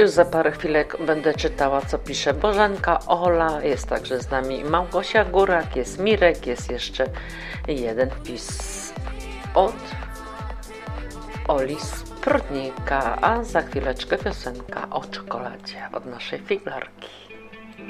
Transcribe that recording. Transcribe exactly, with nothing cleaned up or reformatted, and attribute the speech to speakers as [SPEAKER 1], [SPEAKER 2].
[SPEAKER 1] Już za parę chwilek będę czytała, co pisze Bożenka, Ola, jest także z nami Małgosia Górak, jest Mirek, jest jeszcze jeden wpis od Oli z Prudnika, a za chwileczkę piosenka o czekoladzie od naszej figlarki.